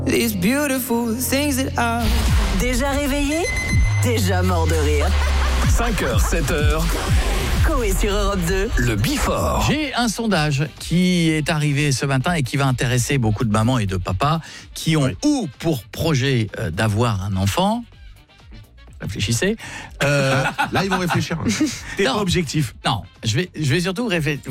These beautiful things that are... Déjà réveillé? Déjà mort de rire. 5h, 7h, Coé sur Europe 2. le Before. J'ai un sondage qui est arrivé ce matin et qui va intéresser beaucoup de mamans et de papas qui ont ou pour projet d'avoir un enfant. Réfléchissez. Là, ils vont réfléchir. T'es Non. pas objectif. Non, je vais surtout